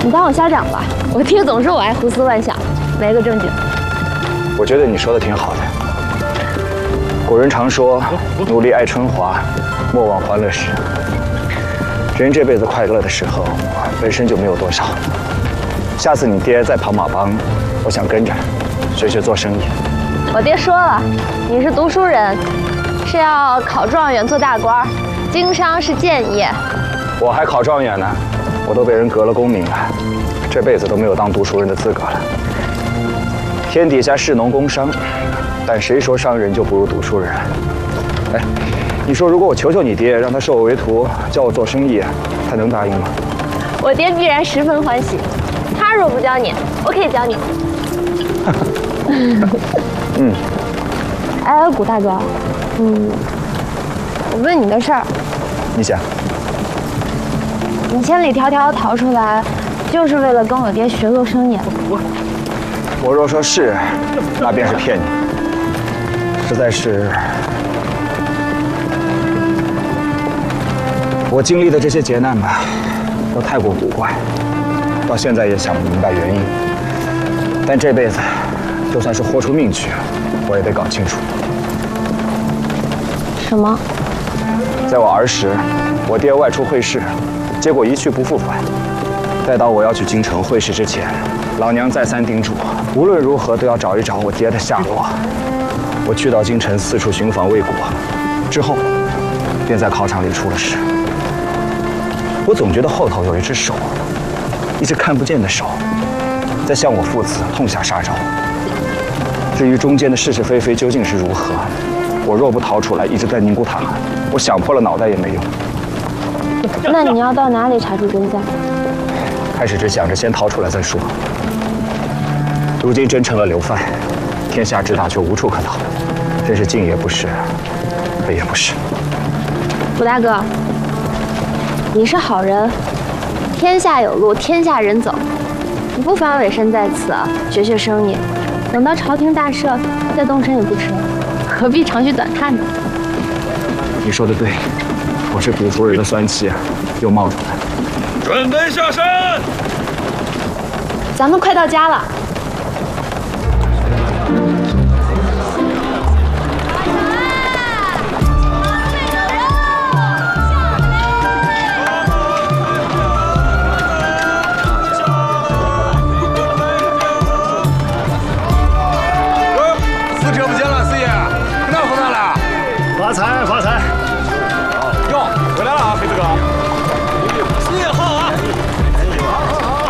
你当我瞎讲吧，我爹总说我爱胡思乱想，没个正经。 我觉得你说的挺好的。古人常说，努力爱春华，莫忘欢乐时。人这辈子快乐的时候本身就没有多少。下次你爹再跑马帮，我想跟着学学做生意。 我爹说了，你是读书人，是要考状元做大官，经商是建业。 我还考状元呢，我都被人革了功名了，这辈子都没有当读书人的资格了。天底下士农工商，但谁说商人就不如读书人？哎，你说如果我求求你爹，让他收我为徒，教我做生意，他能答应吗？ 我爹必然十分欢喜。他若不教你，我可以教你。 嗯。 哎，古大哥，我问你个事儿。 你想？ 你千里迢迢逃出来，就是为了跟我爹学做生意？ 我若说是，那便是骗你。实在是，我经历的这些劫难吧，都太过古怪，到现在也想不明白原因。但这辈子，就算是豁出命去，我也得搞清楚。 什么？ 在我儿时，我爹外出会试，结果一去不复返。待到我要去京城会试之前，老娘再三叮嘱，无论如何都要找一找我爹的下落。我去到京城四处寻访未果，之后便在考场里出了事。我总觉得后头有一只手，一只看不见的手，在向我父子痛下杀招。至于中间的是是非非究竟是如何，我若不逃出来，一直在宁古塔，我想破了脑袋也没用。 那你要到哪里查出真相？ 开始只想着先逃出来再说，如今真成了流犯，天下之大却无处可逃，真是进也不是，退也不是。 古大哥，你是好人，天下有路，天下人走，你不妨委身在此，学学生意，等到朝廷大赦，再动身也不迟，何必长吁短叹呢？ 你说的对，我这读书人的酸气又冒出来了。 准备下山。 咱们快到家了。 死者不见了，四爷，哪回来了？ 发财发财！ 哟，回来了啊，黑子哥。四爷好啊！好。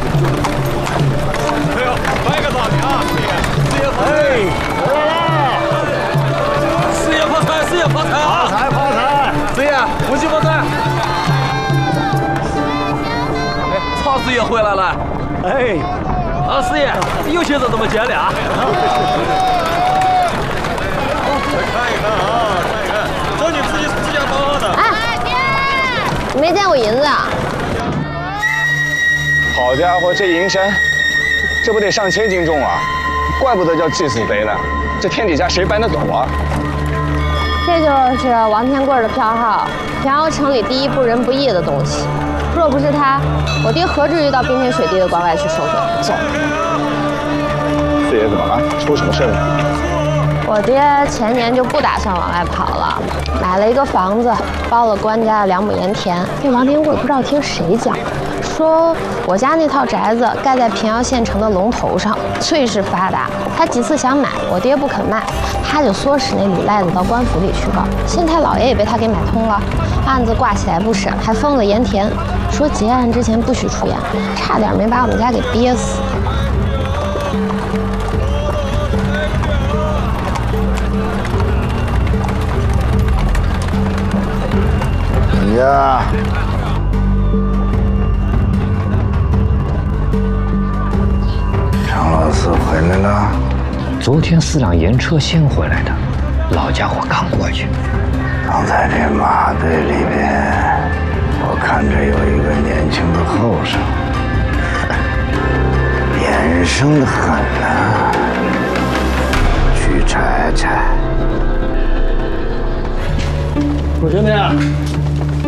哎呦，摆个大的啊，四爷，四爷发财！ 回来了！ 四爷发财，四爷发财啊！ 发财发财！ 四爷，恭喜发财！哎，曹四爷回来了。 哎， 啊，四爷，有些日子没见了啊。看一看啊，看一看，找你自己家当好的。 哎，爹，你没见过银子啊？ 好家伙，这银山，这不得上千斤重啊！怪不得叫祭死贼呢，这天底下谁搬得走啊？ 这就是王天贵的票号，平遥城里第一不仁不义的东西。若不是他，我爹何至于到冰天雪地的关外去受罪？走。 四爷怎么了？出什么事了？ 我爹前年就不打算往外跑了，买了一个房子，包了官家的2亩盐田。那王天贵不知道听谁讲，说我家那套宅子盖在平遥县城的龙头上，最是发达。他几次想买，我爹不肯卖，他就唆使那吕赖子到官府里去告。县太老爷也被他给买通了，案子挂起来不审，还封了盐田，说结案之前不许出言，差点没把我们家给憋死。 呀，常老四回来了。 昨天4辆盐车先回来的，老家伙刚过去。 刚才这马队里边，我看着有一个年轻的后生，眼生的很啊，去查查。 我兄弟，